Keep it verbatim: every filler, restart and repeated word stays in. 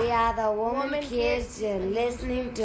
We are the Woman Kids. You're listening to